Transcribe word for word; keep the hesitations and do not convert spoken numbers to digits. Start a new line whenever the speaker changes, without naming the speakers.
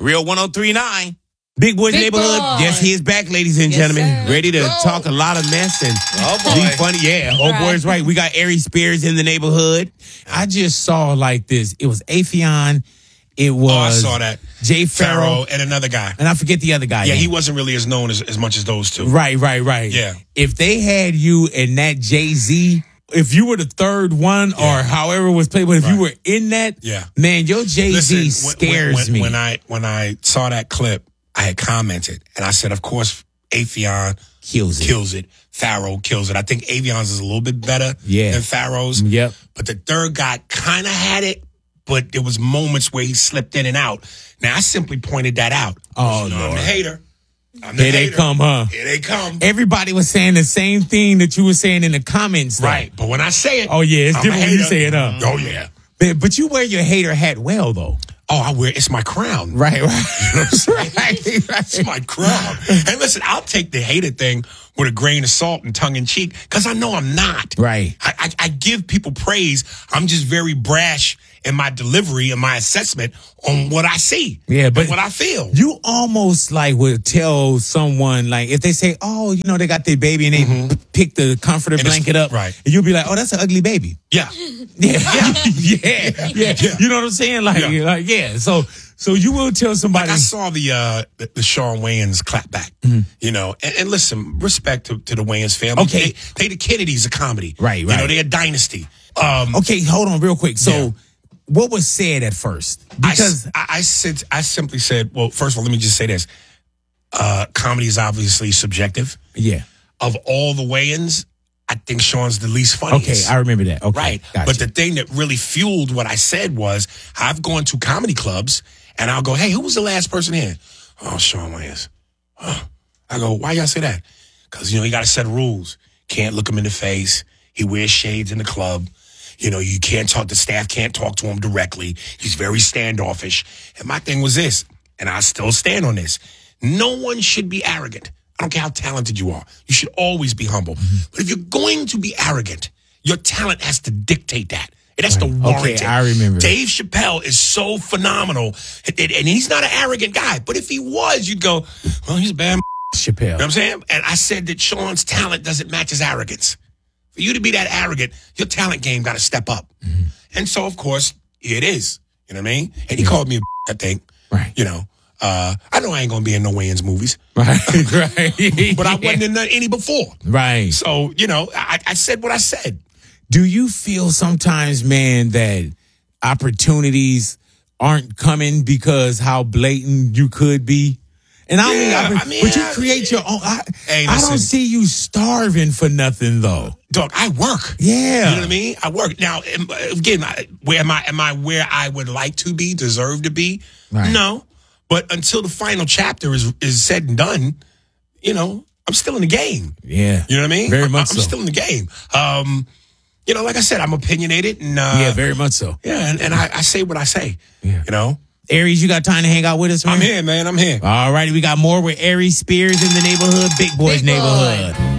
Real one oh three point nine. Big Boy's
Big
Neighborhood.
Boy.
Yes, he is back, ladies and
Yes,
gentlemen.
sir.
Ready to
Go.
talk a lot of mess and
Oh, boy.
be funny. Yeah, old
Right.
boy's right. We got Ari Spears in the neighborhood.
I just saw like this. It was Afion. It was
Oh, I saw that.
Jay
Farrow
Farrow.
and another guy.
And I forget the other guy.
Yeah,
name.
he wasn't really as known as, as much as those two.
Right, right, right.
Yeah.
If they had you in that Jay-Z, if you were the third one
Yeah.
or however it was played, but if you
Right.
were in that,
Yeah.
man, your Jay-Z
Listen, when-
scares
when, when,
me.
When I when I saw that clip, I had commented and I said, of course, Afion
Kills it.
kills it. Farrow kills it. I think Avion's is a little bit better
Yeah.
than Farrow's.
Yep.
But the third guy kind of had it, but there was moments where he slipped in and out. Now I simply pointed that out.
Oh,
You know, I'm
Lord.
the hater. I'm the
Here they
hater.
come, huh?
Here they come.
Everybody was saying the same thing that you were saying in the comments. though.
Right. But when I say it,
Oh, yeah. It's
I'm
different
a
when you
hater.
say it, huh?
Oh yeah.
But, but you wear your hater hat well, though.
Oh, I wear it's my crown.
Right, right. right, right.
It's my crown. And listen, I'll take the hater thing with a grain of salt and tongue in cheek because I know I'm not.
Right.
I, I, I give people praise. I'm just very brash in my delivery and my assessment on what I see.
Yeah, but
and what I feel.
You almost like would tell someone, like, if they say, oh, you know, they got their baby and they p- pick the comforter
And it's-
blanket up.
right.
And you'll be like, oh, that's an ugly baby.
Yeah.
Yeah. Yeah. yeah.
Yeah.
You know what I'm saying? Like,
Yeah.
like, yeah. So, so you will tell somebody.
Like I saw the uh the, the Sean Wayans clapback, you know, and, and listen, respect to, to the Wayans family.
Okay.
They, they the Kennedys of comedy.
Right,
You know,
right.
they're a dynasty. Um,
okay, hold on real quick. So,
Yeah.
what was said at first?
I,
Because,
I, I said, I simply said, well, first of all, let me just say this. Uh, comedy is obviously subjective.
yeah.
Of all the Wayans, I think Sean's the least funniest.
Okay, I remember that. Okay.
Right.
Gotcha.
But the thing that really fueled what I said was I've gone to comedy clubs and I'll go, hey, who was the last person here? Oh, Sean Wayans. Huh. I go, why y'all say that? Because, you know, you got to set rules. Can't look him in the face. He wears shades in the club. You know, you can't talk, the staff can't talk to him directly. He's very standoffish. And my thing was this, and I still stand on this. No one should be arrogant. I don't care how talented you are. You should always be humble. But if you're going to be arrogant, your talent has to dictate that. It has to
Right.
warrant
Okay,
it.
I remember.
Dave Chappelle is so phenomenal. And, and he's not an arrogant guy. But if he was, you'd go, well, he's a bad.
Chappelle.
You know what I'm saying? And I said that Sean's talent doesn't match his arrogance. For you to be that arrogant, your talent game got to step up.
Mm-hmm.
And so, of course, here it is. You know what I mean? And he called me a I think.
Right.
You know, uh, I know I ain't going to be in no Wayans movies.
Right, right.
But I wasn't in none- any before.
Right.
So, you know, I, I said what I said.
Do you feel sometimes, man, that opportunities aren't coming because how blatant you could be? And I don't
Yeah,
mean,
I mean,
but you
I-
create your own. I,
Hey,
I don't
listen.
see you starving for nothing, though.
Dog, I work.
Yeah.
You know what I mean? I work. Now, am- again, I- where am I? Am I where I would like to be, deserve to be?
Right.
No. But until the final chapter is is said and done, you know, I'm still in the game.
Yeah.
You know what I mean?
Very
I'm,
much
I'm
so.
still in the game. Um, you know, like I said, I'm opinionated and uh,
Yeah, very much so.
yeah, and, and I, I say what I say.
Yeah.
You know,
Aries, you got time to hang out with us, man?
I'm here, man. I'm here.
All righty, we got more with Aries Spears in the neighborhood, Big Boys
Big Boy.
neighborhood.